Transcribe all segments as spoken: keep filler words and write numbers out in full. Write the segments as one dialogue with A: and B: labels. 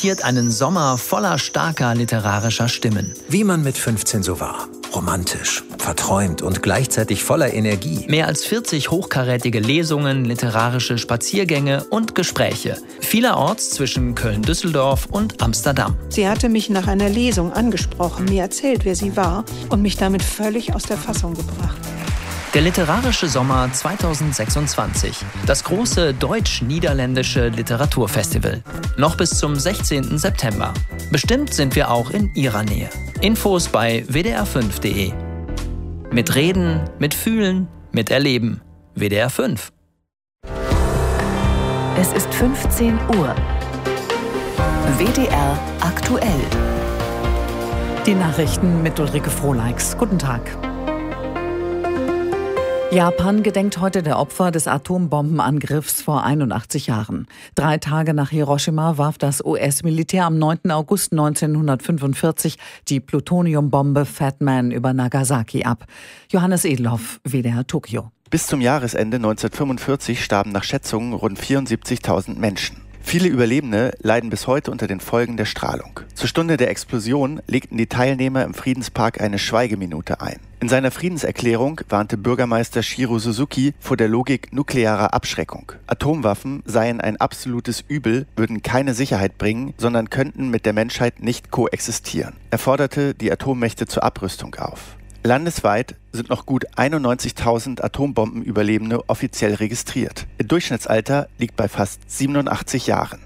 A: präsentiert einen Sommer voller starker literarischer Stimmen.
B: Wie man mit fünfzehn so war. Romantisch, verträumt und gleichzeitig voller Energie.
A: Mehr als vierzig hochkarätige Lesungen, literarische Spaziergänge und Gespräche. Vielerorts zwischen Köln-Düsseldorf und Amsterdam.
C: Sie hatte mich nach einer Lesung angesprochen, mir erzählt, wer sie war und mich damit völlig aus der Fassung gebracht.
A: Der literarische Sommer zweitausendsechsundzwanzig. Das große deutsch-niederländische Literaturfestival. Noch bis zum sechzehnten September. Bestimmt sind wir auch in Ihrer Nähe. Infos bei w d r fünf punkt d e. Mit Reden, mit Fühlen, mit Erleben. W D R fünf.
D: Es ist fünfzehn Uhr. W D R aktuell.
E: Die Nachrichten mit Ulrike Frohleix. Guten Tag. Japan gedenkt heute der Opfer des Atombombenangriffs vor einundachtzig Jahren. Drei Tage nach Hiroshima warf das U S-Militär am neunten August neunzehnhundertfünfundvierzig die Plutoniumbombe Fat Man über Nagasaki ab. Johannes Edelhoff, W D R Tokio.
F: Bis zum Jahresende neunzehnhundertfünfundvierzig starben nach Schätzungen rund vierundsiebzigtausend Menschen. Viele Überlebende leiden bis heute unter den Folgen der Strahlung. Zur Stunde der Explosion legten die Teilnehmer im Friedenspark eine Schweigeminute ein. In seiner Friedenserklärung warnte Bürgermeister Shiro Suzuki vor der Logik nuklearer Abschreckung. Atomwaffen seien ein absolutes Übel, würden keine Sicherheit bringen, sondern könnten mit der Menschheit nicht koexistieren. Er forderte die Atommächte zur Abrüstung auf. Landesweit sind noch gut einundneunzigtausend Atombombenüberlebende offiziell registriert. Ihr Durchschnittsalter liegt bei fast siebenundachtzig Jahren.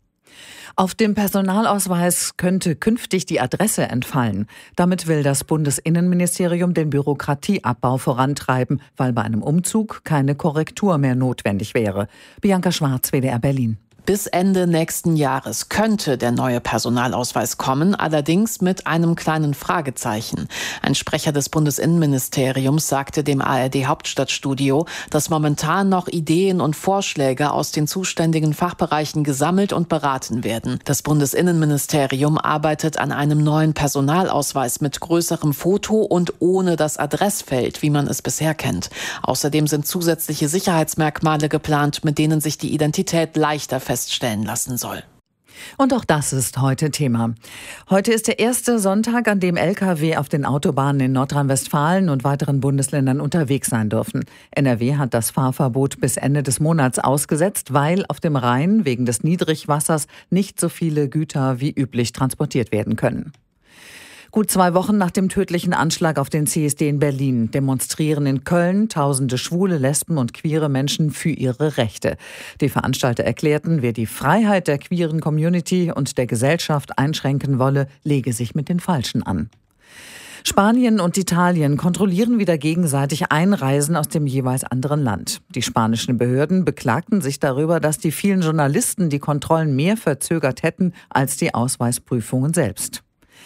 E: Auf dem Personalausweis könnte künftig die Adresse entfallen. Damit will das Bundesinnenministerium den Bürokratieabbau vorantreiben, weil bei einem Umzug keine Korrektur mehr notwendig wäre. Bianca Schwarz, W D R Berlin.
G: Bis Ende nächsten Jahres könnte der neue Personalausweis kommen, allerdings mit einem kleinen Fragezeichen. Ein Sprecher des Bundesinnenministeriums sagte dem A R D-Hauptstadtstudio, dass momentan noch Ideen und Vorschläge aus den zuständigen Fachbereichen gesammelt und beraten werden. Das Bundesinnenministerium arbeitet an einem neuen Personalausweis mit größerem Foto und ohne das Adressfeld, wie man es bisher kennt. Außerdem sind zusätzliche Sicherheitsmerkmale geplant, mit denen sich die Identität leichter feststellen lassen soll.
E: Und auch das ist heute Thema. Heute ist der erste Sonntag, an dem L K W auf den Autobahnen in Nordrhein-Westfalen und weiteren Bundesländern unterwegs sein dürfen. N R W hat das Fahrverbot bis Ende des Monats ausgesetzt, weil auf dem Rhein wegen des Niedrigwassers nicht so viele Güter wie üblich transportiert werden können. Gut zwei Wochen nach dem tödlichen Anschlag auf den C S D in Berlin demonstrieren in Köln tausende schwule, lesben und queere Menschen für ihre Rechte. Die Veranstalter erklärten, wer die Freiheit der queeren Community und der Gesellschaft einschränken wolle, lege sich mit den Falschen an. Spanien und Italien kontrollieren wieder gegenseitig Einreisen aus dem jeweils anderen Land. Die spanischen Behörden beklagten sich darüber, dass die vielen Journalisten die Kontrollen mehr verzögert hätten als die Ausweisprüfungen selbst.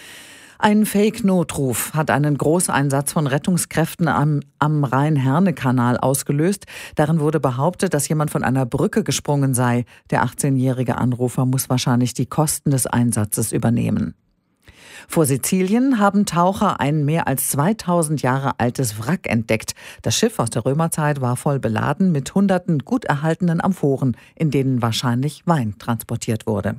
E: Ein Fake-Notruf hat einen Großeinsatz von Rettungskräften am, am Rhein-Herne-Kanal ausgelöst. Darin wurde behauptet, dass jemand von einer Brücke gesprungen sei. Der achtzehnjährige Anrufer muss wahrscheinlich die Kosten des Einsatzes übernehmen. Vor Sizilien haben Taucher ein mehr als zweitausend Jahre altes Wrack entdeckt. Das Schiff aus der Römerzeit war voll beladen mit hunderten gut erhaltenen Amphoren, in denen wahrscheinlich Wein transportiert wurde.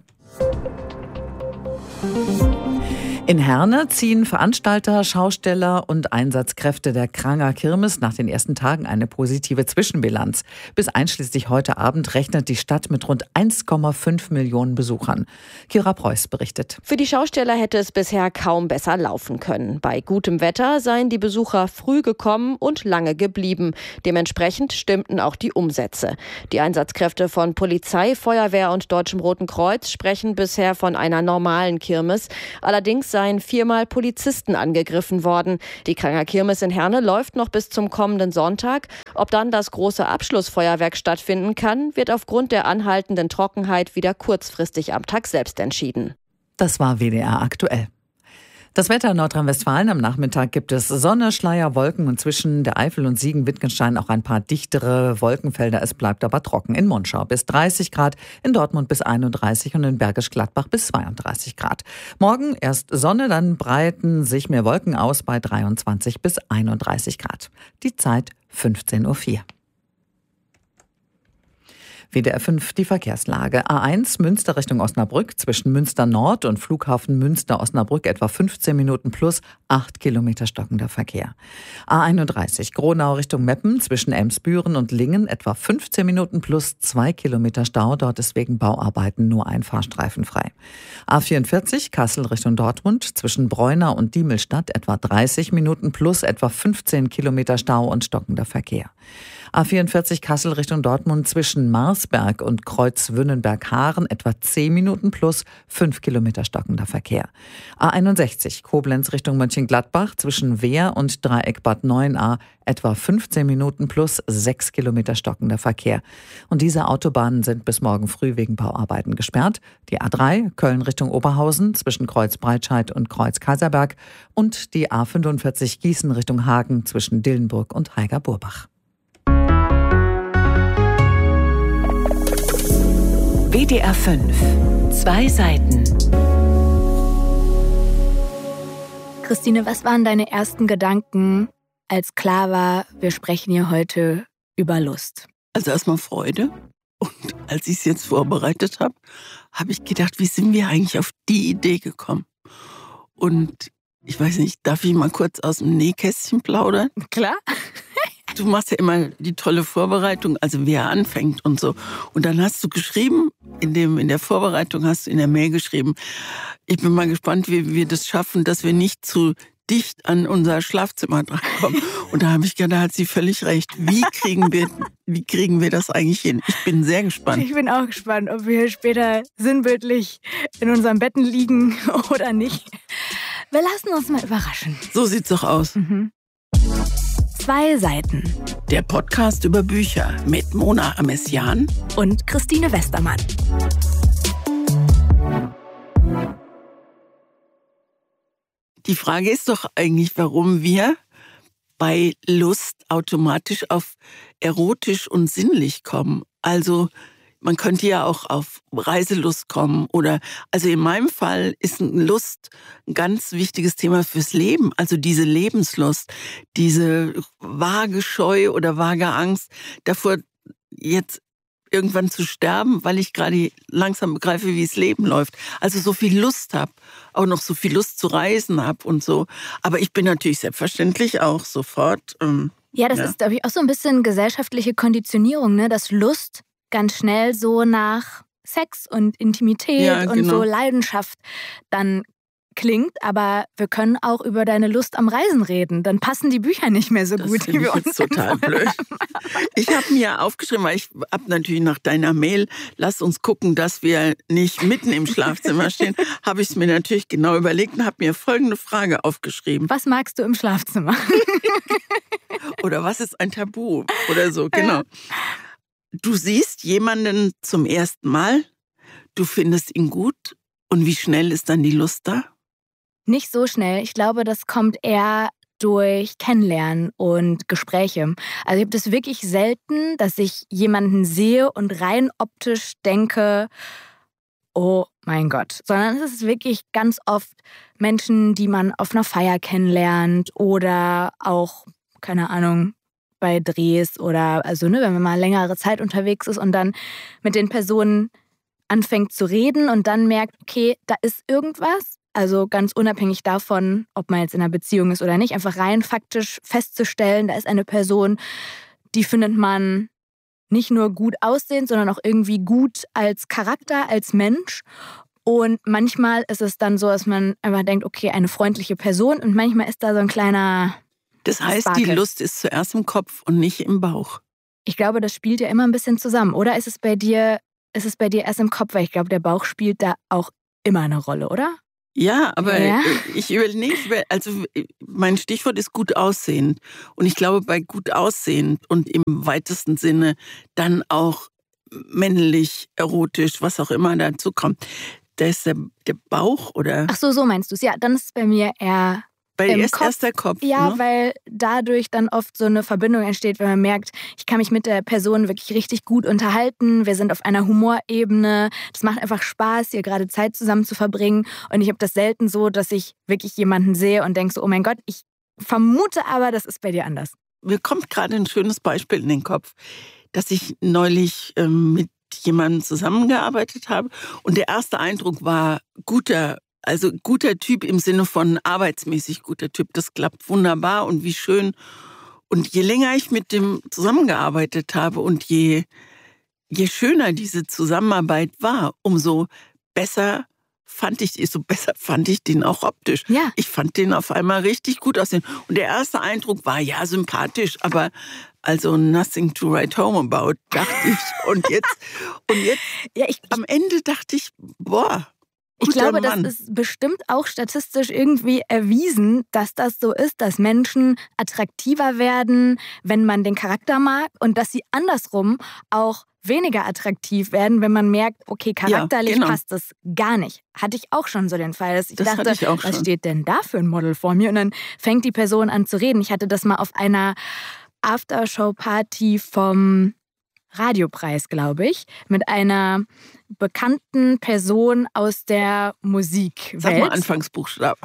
E: In Herne ziehen Veranstalter, Schausteller und Einsatzkräfte der Kranger Kirmes nach den ersten Tagen eine positive Zwischenbilanz. Bis einschließlich heute Abend rechnet die Stadt mit rund eins Komma fünf Millionen Besuchern. Kira Preuß berichtet.
H: Für die Schausteller hätte es bisher kaum besser laufen können. Bei gutem Wetter seien die Besucher früh gekommen und lange geblieben. Dementsprechend stimmten auch die Umsätze. Die Einsatzkräfte von Polizei, Feuerwehr und Deutschem Roten Kreuz sprechen bisher von einer normalen Kirmes. Allerdings seien viermal Polizisten angegriffen worden. Die Kranger Kirmes in Herne läuft noch bis zum kommenden Sonntag. Ob dann das große Abschlussfeuerwerk stattfinden kann, wird aufgrund der anhaltenden Trockenheit wieder kurzfristig am Tag selbst entschieden.
E: Das war W D R aktuell. Das Wetter in Nordrhein-Westfalen: Am Nachmittag gibt es Sonne, Schleier, Wolken und zwischen der Eifel und Siegen-Wittgenstein auch ein paar dichtere Wolkenfelder. Es bleibt aber trocken. In Monschau bis dreißig Grad, in Dortmund bis einunddreißig und in Bergisch Gladbach bis zweiunddreißig Grad. Morgen erst Sonne, dann breiten sich mehr Wolken aus bei dreiundzwanzig bis einunddreißig Grad. Die Zeit fünfzehn Uhr vier. W D R fünf die Verkehrslage. A eins Münster Richtung Osnabrück zwischen Münster Nord und Flughafen Münster-Osnabrück etwa fünfzehn Minuten plus acht Kilometer stockender Verkehr. A einunddreißig Gronau Richtung Meppen zwischen Emsbüren und Lingen etwa fünfzehn Minuten plus zwei Kilometer Stau. Dort ist wegen Bauarbeiten nur ein Fahrstreifen frei. A vierundvierzig Kassel Richtung Dortmund zwischen Breunau und Diemelstadt etwa dreißig Minuten plus etwa fünfzehn Kilometer Stau und stockender Verkehr. A vierundvierzig Kassel Richtung Dortmund zwischen Marsberg und Kreuz-Wünnenberg-Haaren etwa zehn Minuten plus fünf Kilometer stockender Verkehr. A einundsechzig Koblenz Richtung Mönchengladbach zwischen Wehr und Dreieck Bad Neuenahr etwa fünfzehn Minuten plus sechs Kilometer stockender Verkehr. Und diese Autobahnen sind bis morgen früh wegen Bauarbeiten gesperrt. Die A drei Köln Richtung Oberhausen zwischen Kreuz Breitscheid und Kreuz Kaiserberg und die A fünfundvierzig Gießen Richtung Hagen zwischen Dillenburg und Heiger-Burbach.
D: W D R fünf. Zwei Seiten.
I: Christine, was waren deine ersten Gedanken, als klar war, wir sprechen hier heute über Lust?
J: Also erstmal Freude. Und als ich es jetzt vorbereitet habe, habe ich gedacht, wie sind wir eigentlich auf die Idee gekommen? Und ich weiß nicht, darf ich mal kurz aus dem Nähkästchen plaudern?
I: Klar.
J: Du machst ja immer die tolle Vorbereitung, also wer anfängt und so. Und dann hast du geschrieben, in, dem, in der Vorbereitung hast du in der Mail geschrieben, ich bin mal gespannt, wie wir das schaffen, dass wir nicht zu dicht an unser Schlafzimmer drankommen. Und da habe ich gedacht, da hat sie völlig recht. Wie kriegen wir, wie kriegen wir das eigentlich hin? Ich bin sehr gespannt.
I: Ich bin auch gespannt, ob wir später sinnbildlich in unseren Betten liegen oder nicht. Wir lassen uns mal überraschen.
J: So sieht's doch aus.
I: Mhm. Zwei Seiten.
J: Der Podcast über Bücher mit Mona Amessian
I: und Christine Westermann.
J: Die Frage ist doch eigentlich, warum wir bei Lust automatisch auf erotisch und sinnlich kommen. Also man könnte ja auch auf Reiselust kommen oder, also in meinem Fall ist Lust ein ganz wichtiges Thema fürs Leben. Also diese Lebenslust, diese vage Scheu oder vage Angst davor, jetzt irgendwann zu sterben, weil ich gerade langsam begreife, wie das Leben läuft. Also so viel Lust habe, auch noch so viel Lust zu reisen habe und so. Aber ich bin natürlich selbstverständlich auch sofort. Ähm,
I: ja, das ja. ist, glaube ich, auch so ein bisschen gesellschaftliche Konditionierung, ne? Dass Lust ganz schnell so nach Sex und Intimität ja, genau. und so Leidenschaft dann klingt, aber wir können auch über deine Lust am Reisen reden. Dann passen die Bücher nicht mehr so
J: das
I: gut, wie wir uns
J: jetzt total blöd. Ich habe mir aufgeschrieben, weil ich habe natürlich nach deiner Mail, lass uns gucken, dass wir nicht mitten im Schlafzimmer stehen, habe ich es mir natürlich genau überlegt und habe mir folgende Frage aufgeschrieben.
I: Was magst du im Schlafzimmer?
J: Oder was ist ein Tabu? Oder so, genau. Du siehst jemanden zum ersten Mal, du findest ihn gut und wie schnell ist dann die Lust da?
I: Nicht so schnell. Ich glaube, das kommt eher durch Kennenlernen und Gespräche. Also ich habe das wirklich selten, dass ich jemanden sehe und rein optisch denke, oh mein Gott. Sondern es ist wirklich ganz oft Menschen, die man auf einer Feier kennenlernt oder auch, keine Ahnung, bei Drehs oder, also ne, wenn man mal längere Zeit unterwegs ist und dann mit den Personen anfängt zu reden und dann merkt, okay, da ist irgendwas. Also ganz unabhängig davon, ob man jetzt in einer Beziehung ist oder nicht, einfach rein faktisch festzustellen, da ist eine Person, die findet man nicht nur gut aussehend, sondern auch irgendwie gut als Charakter, als Mensch. Und manchmal ist es dann so, dass man einfach denkt, okay, eine freundliche Person und manchmal ist da so ein kleiner
J: Das heißt, Sparkle. Die Lust ist zuerst im Kopf und nicht im Bauch.
I: Ich glaube, das spielt ja immer ein bisschen zusammen. Oder ist es bei dir, ist es bei dir erst im Kopf? Weil ich glaube, der Bauch spielt da auch immer eine Rolle, oder?
J: Ja, aber
I: ja?
J: ich überlege, also mein Stichwort ist gut aussehend. Und ich glaube, bei gut aussehend und im weitesten Sinne dann auch männlich, erotisch, was auch immer dazu kommt, da ist der, der Bauch, oder?
I: Ach so, so meinst du es. Ja, dann ist es bei mir eher
J: Bei
I: im
J: erst,
I: Kopf.
J: erst der Kopf.
I: Ja,
J: ne?
I: weil dadurch dann oft so eine Verbindung entsteht, wenn man merkt, ich kann mich mit der Person wirklich richtig gut unterhalten. Wir sind auf einer Humorebene. Das macht einfach Spaß, hier gerade Zeit zusammen zu verbringen. Und ich habe das selten so, dass ich wirklich jemanden sehe und denke so, oh mein Gott, ich vermute aber, das ist bei dir anders.
J: Mir kommt gerade ein schönes Beispiel in den Kopf, dass ich neulich ähm, mit jemandem zusammengearbeitet habe. Und der erste Eindruck war guter, also guter Typ im Sinne von arbeitsmäßig guter Typ. Das klappt wunderbar und wie schön. Und je länger ich mit dem zusammengearbeitet habe und je, je schöner diese Zusammenarbeit war, umso besser fand ich, so besser fand ich den auch optisch.
I: Ja.
J: Ich fand den auf einmal richtig gut aussehen. Und der erste Eindruck war, ja, sympathisch, aber also nothing to write home about, dachte ich. Und jetzt, und jetzt
I: ja, ich,
J: am Ende dachte ich, boah,
I: ich glaube,
J: Mann.
I: das ist bestimmt auch statistisch irgendwie erwiesen, dass das so ist, dass Menschen attraktiver werden, wenn man den Charakter mag und dass sie andersrum auch weniger attraktiv werden, wenn man merkt, okay, charakterlich
J: ja, genau.
I: passt das gar nicht. Hatte ich auch schon so den Fall, dass ich
J: das
I: dachte,
J: ich auch
I: was
J: schon.
I: steht denn da für ein Model vor mir? Und dann fängt die Person an zu reden. Ich hatte das mal auf einer Aftershow-Party vom Radiopreis, glaube ich, mit einer bekannten Person aus der Musikwelt.
J: Sag mal Anfangsbuchstaben.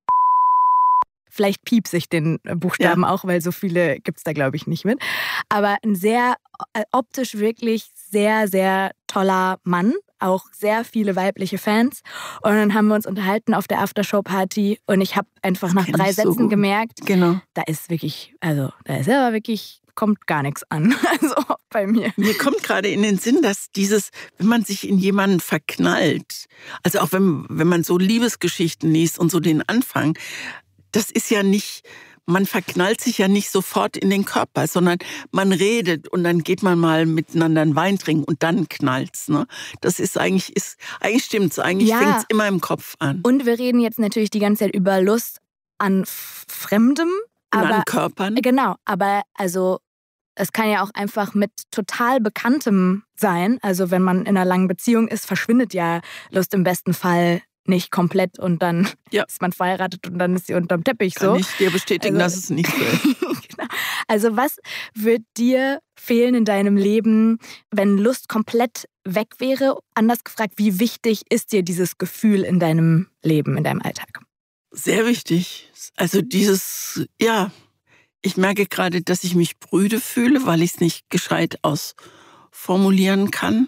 I: Vielleicht piepse ich den Buchstaben
J: ja.
I: auch, weil so viele gibt es da, glaube ich, nicht mit. Aber ein sehr, optisch wirklich sehr, sehr toller Mann. Auch sehr viele weibliche Fans. Und dann haben wir uns unterhalten auf der Aftershow-Party und ich habe einfach nach drei Sätzen so gemerkt,
J: genau.
I: da ist wirklich, also da ist aber wirklich, kommt gar nichts an. Also bei mir.
J: Mir kommt gerade in den Sinn, dass dieses, wenn man sich in jemanden verknallt, also auch wenn, wenn man so Liebesgeschichten liest und so den Anfang, das ist ja nicht, man verknallt sich ja nicht sofort in den Körper, sondern man redet und dann geht man mal miteinander einen Wein trinken und dann knallt's. Ne? Das ist eigentlich, ist, eigentlich stimmt's, eigentlich
I: ja.
J: fängt's immer im Kopf an.
I: Und wir reden jetzt natürlich die ganze Zeit über Lust an Fremdem.
J: Aber,
I: aber,
J: an Körpern.
I: Genau, aber also es kann ja auch einfach mit total Bekanntem sein. Also wenn man in einer langen Beziehung ist, verschwindet ja Lust im besten Fall nicht komplett und dann ja. ist man verheiratet und dann ist sie unterm Teppich
J: Kann
I: so.
J: Kann ich dir bestätigen, also, dass es nicht so ist.
I: Genau. Also was wird dir fehlen in deinem Leben, wenn Lust komplett weg wäre? Anders gefragt, wie wichtig ist dir dieses Gefühl in deinem Leben, in deinem Alltag?
J: Sehr wichtig. Also dieses, ja, ich merke gerade, dass ich mich brüde fühle, weil ich es nicht gescheit ausformulieren kann.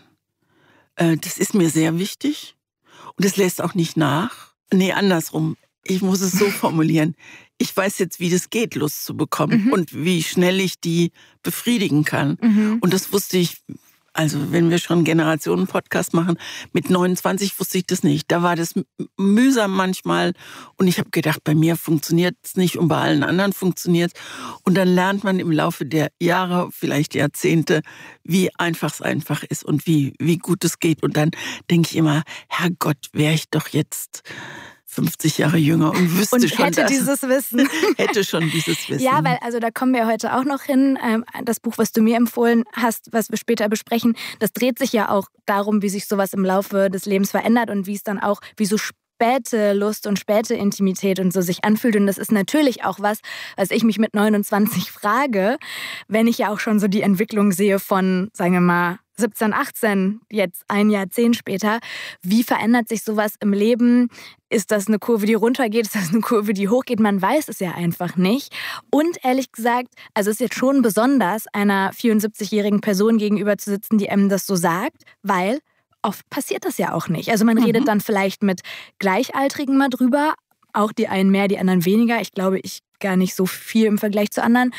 J: Das ist mir sehr wichtig. Und es lässt auch nicht nach. Nee, andersrum. Ich muss es so formulieren. Ich weiß jetzt, wie das geht, Lust zu bekommen mhm. und wie schnell ich die befriedigen kann. Mhm. Und das wusste ich, also wenn wir schon Generationen-Podcast machen, mit neunundzwanzig wusste ich das nicht. Da war das mühsam manchmal und ich habe gedacht, bei mir funktioniert es nicht und bei allen anderen funktioniert es. Und dann lernt man im Laufe der Jahre, vielleicht Jahrzehnte, wie einfach es einfach ist und wie, wie gut es geht. Und dann denke ich immer, Herrgott, wäre ich doch jetzt fünfzig Jahre jünger und wüsste
I: und
J: schon
I: hätte
J: das.
I: dieses Wissen.
J: hätte schon dieses Wissen.
I: Ja, weil also da kommen wir heute auch noch hin. Das Buch, was du mir empfohlen hast, was wir später besprechen, das dreht sich ja auch darum, wie sich sowas im Laufe des Lebens verändert und wie es dann auch, wie so späte Lust und späte Intimität und so sich anfühlt. Und das ist natürlich auch was, was ich mich mit neunundzwanzig frage, wenn ich ja auch schon so die Entwicklung sehe von, sagen wir mal, siebzehn, achtzehn, jetzt ein Jahrzehnt später. Wie verändert sich sowas im Leben? Ist das eine Kurve, die runtergeht? Ist das eine Kurve, die hochgeht? Man weiß es ja einfach nicht. Und ehrlich gesagt, also es ist jetzt schon besonders, einer vierundsiebzigjährigen Person gegenüber zu sitzen, die einem das so sagt, weil oft passiert das ja auch nicht. Also man mhm. redet dann vielleicht mit Gleichaltrigen mal drüber, auch die einen mehr, die anderen weniger. Ich glaube, ich gar nicht so viel im Vergleich zu anderen.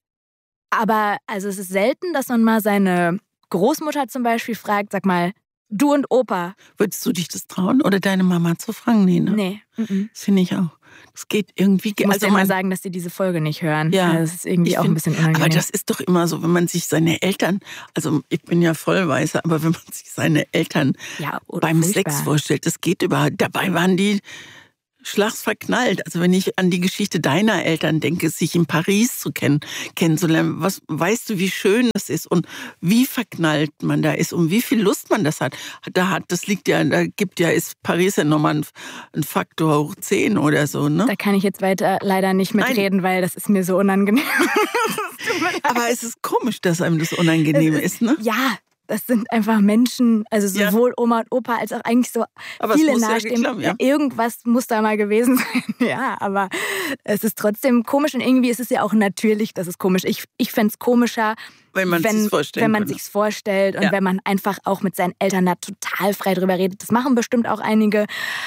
I: Aber also es ist selten, dass man mal seine Großmutter zum Beispiel fragt, sag mal, du und Opa.
J: Würdest du dich das trauen oder deine Mama zu fragen? Nee, ne?
I: Nee. Mm-mm.
J: Das finde ich auch. Das geht irgendwie...
I: Ich muss
J: also
I: dir mal
J: mein,
I: sagen, dass die diese Folge nicht hören.
J: Ja.
I: Also das ist irgendwie auch
J: find,
I: ein bisschen unangenehm.
J: Aber das ist doch immer so, wenn man sich seine Eltern... Also ich bin ja Vollweißer, aber wenn man sich seine Eltern
I: ja,
J: beim
I: furchtbar.
J: Sex vorstellt, das geht überhaupt... Dabei waren die... Schlags verknallt. Also wenn ich an die Geschichte deiner Eltern denke, sich in Paris zu kennen, kennenzulernen, was weißt du, wie schön das ist und wie verknallt man da ist und wie viel Lust man das hat. Da hat, das liegt ja, da gibt ja, ist Paris ja nochmal ein, ein Faktor hoch zehn oder so, ne?
I: Da kann ich jetzt weiter leider nicht mitreden, Nein. weil das ist mir so unangenehm.
J: Aber es ist komisch, dass einem das unangenehm
I: ist,
J: ist, ne?
I: Ja. das sind einfach Menschen, also sowohl
J: ja.
I: Oma und Opa als auch eigentlich so
J: aber
I: viele
J: es muss
I: nahestehende.
J: Ja geklappt, ja.
I: Irgendwas muss da mal gewesen sein, ja, aber es ist trotzdem komisch und irgendwie ist es ja auch natürlich, dass es komisch ist. Ich, ich fände es komischer,
J: wenn man
I: wenn, wenn man
J: sich
I: vorstellt und
J: ja.
I: wenn man einfach auch mit seinen Eltern da total frei drüber redet. Das machen bestimmt auch einige.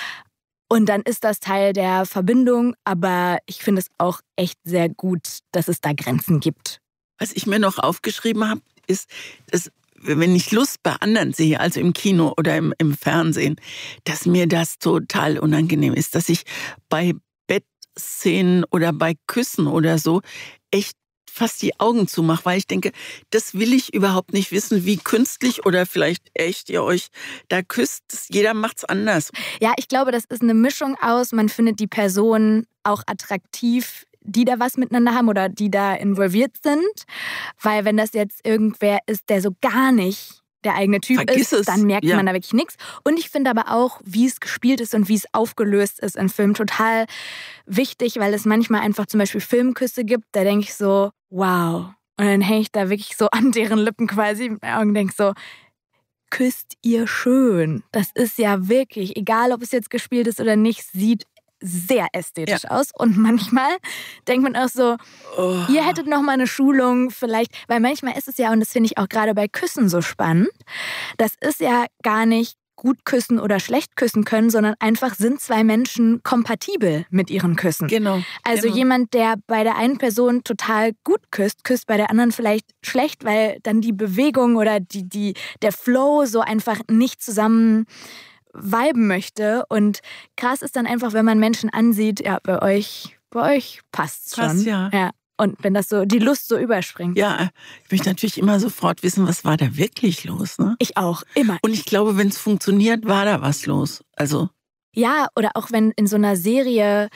I: Und dann ist das Teil der Verbindung, aber ich finde es auch echt sehr gut, dass es da Grenzen gibt.
J: Was ich mir noch aufgeschrieben habe, ist, dass wenn ich Lust bei anderen sehe, also im Kino oder im, im Fernsehen, dass mir das total unangenehm ist, dass ich bei Bettszenen oder bei Küssen oder so echt fast die Augen zumache, weil ich denke, das will ich überhaupt nicht wissen, wie künstlich oder vielleicht echt ihr euch da küsst. Jeder macht's anders.
I: Ja, ich glaube, das ist eine Mischung aus, man findet die Person auch attraktiv, die da was miteinander haben oder die da involviert sind. Weil wenn das jetzt irgendwer ist, der so gar nicht der eigene Typ
J: Vergiss
I: ist,
J: es.
I: dann merkt
J: ja.
I: man da wirklich nichts. Und ich finde aber auch, wie es gespielt ist und wie es aufgelöst ist in Filmen, total wichtig, weil es manchmal einfach zum Beispiel Filmküsse gibt, da denke ich so, wow. Und dann hänge ich da wirklich so an deren Lippen quasi mit meinen Augen und denke so, küsst ihr schön. Das ist ja wirklich, egal ob es jetzt gespielt ist oder nicht, sieht sehr ästhetisch ja. aus. Und manchmal denkt man auch so, oh. ihr hättet noch mal eine Schulung vielleicht, weil manchmal ist es ja, und das finde ich auch gerade bei Küssen so spannend, das ist ja gar nicht gut küssen oder schlecht küssen können, sondern einfach sind zwei Menschen kompatibel mit ihren Küssen.
J: Genau.
I: Also
J: genau.
I: jemand, der bei der einen Person total gut küsst, küsst bei der anderen vielleicht schlecht, weil dann die Bewegung oder die, die, der Flow so einfach nicht zusammen viben möchte. Und krass ist dann einfach, wenn man Menschen ansieht, ja, bei euch, bei euch passt's schon.
J: Passt, ja.
I: ja. Und wenn das so, die Lust so überspringt.
J: Ja, ich möchte natürlich immer sofort wissen, was war da wirklich los, ne?
I: Ich auch, immer.
J: Und ich glaube, wenn es funktioniert, war da was los. Also.
I: Ja, oder auch wenn in so einer Serie,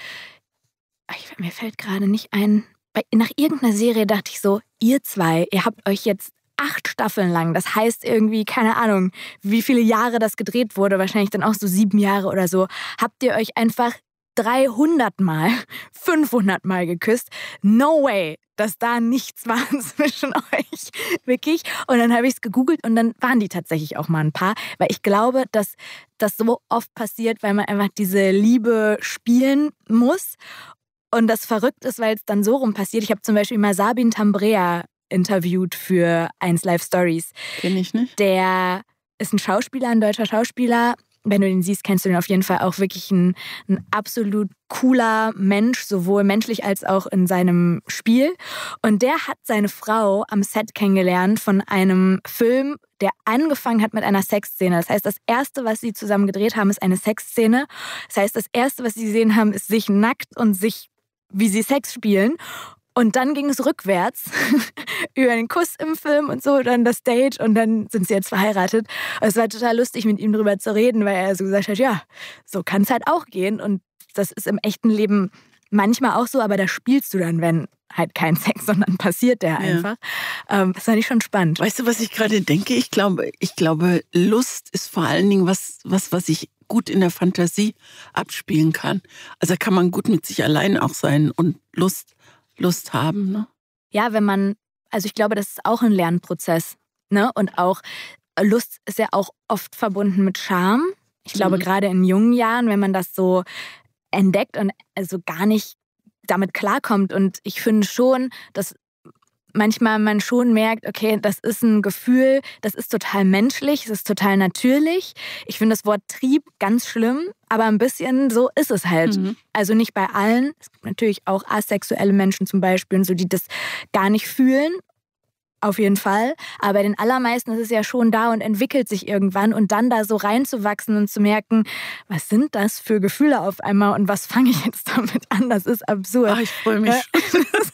I: ich, mir fällt gerade nicht ein, bei, nach irgendeiner Serie dachte ich so, ihr zwei, ihr habt euch jetzt acht Staffeln lang, das heißt irgendwie, keine Ahnung, wie viele Jahre das gedreht wurde, wahrscheinlich dann auch so sieben Jahre oder so, habt ihr euch einfach dreihundert Mal, fünfhundert Mal geküsst. No way, dass da nichts war zwischen euch. Wirklich. Und dann habe ich es gegoogelt und dann waren die tatsächlich auch mal ein paar. Weil ich glaube, dass das so oft passiert, weil man einfach diese Liebe spielen muss. Und das verrückt ist, weil es dann so rum passiert. Ich habe zum Beispiel mal Sabin Tambrea interviewt für eins Live Stories.
J: Kenn ich nicht.
I: Der ist ein Schauspieler, ein deutscher Schauspieler. Wenn du den siehst, kennst du den auf jeden Fall auch wirklich ein, ein absolut cooler Mensch, sowohl menschlich als auch in seinem Spiel. Und der hat seine Frau am Set kennengelernt von einem Film, der angefangen hat mit einer Sexszene. Das heißt, das Erste, was sie zusammen gedreht haben, ist eine Sexszene. Das heißt, das Erste, was sie gesehen haben, ist sich nackt und sich, wie sie Sex spielen. Und dann ging es rückwärts über den Kuss im Film und so, dann das Date und dann sind sie jetzt verheiratet. Es war total lustig, mit ihm darüber zu reden, weil er so gesagt hat, ja, so kann es halt auch gehen. Und das ist im echten Leben manchmal auch so, aber da spielst du dann, wenn halt kein Sex, sondern passiert der einfach. Ja. Ähm, das fand ich schon spannend.
J: Weißt du, was ich gerade denke? Ich glaube, ich glaube, Lust ist vor allen Dingen was, was, was ich gut in der Fantasie abspielen kann. Also da kann man gut mit sich allein auch sein und Lust Lust haben, ne?
I: Ja, wenn man, also ich glaube, das ist auch ein Lernprozess, ne? Und auch Lust ist ja auch oft verbunden mit Scham. Ich glaube, mhm. gerade in jungen Jahren, wenn man das so entdeckt und also gar nicht damit klarkommt. Und ich finde schon, dass manchmal man schon merkt, okay, das ist ein Gefühl, das ist total menschlich, es ist total natürlich. Ich finde das Wort Trieb ganz schlimm, aber ein bisschen so ist es halt. Mhm. Also nicht bei allen. Es gibt natürlich auch asexuelle Menschen zum Beispiel, so die das gar nicht fühlen. Auf jeden Fall. Aber bei den allermeisten ist es ja schon da und entwickelt sich irgendwann. Und dann da so reinzuwachsen und zu merken, was sind das für Gefühle auf einmal und was fange ich jetzt damit an? Das ist absurd.
J: Ach, ich freue mich.
I: das ist,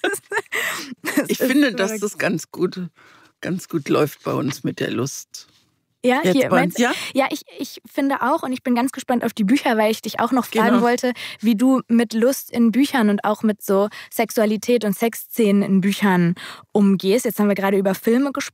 I: das
J: ich finde, dass das ganz gut, ganz gut läuft bei uns mit der Lust.
I: Ja,
J: Jetzt
I: hier, meinst,
J: ja?
I: ja ich, ich finde auch und ich bin ganz gespannt auf die Bücher, weil ich dich auch noch fragen
J: genau.
I: wollte, wie du mit Lust in Büchern und auch mit so Sexualität und Sexszenen in Büchern umgehst. Jetzt haben wir gerade über Filme gesprochen.